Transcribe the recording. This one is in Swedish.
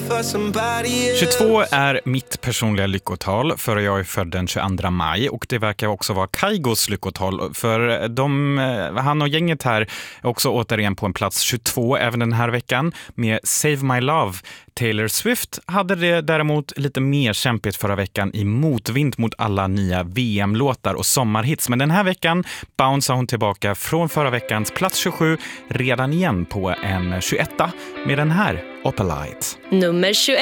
22 är mitt personliga lyckotal, för jag är född den 22 maj, och det verkar också vara Kaigos lyckotal, för han och gänget här är också återigen på en plats 22 även den här veckan med Save My Love. Taylor Swift hade det däremot lite mer kämpigt förra veckan i motvind mot alla nya VM-låtar och sommarhits, men den här veckan bouncear hon tillbaka från förra veckans plats 27 redan igen på en 21 med den här Opalite. Nummer 21.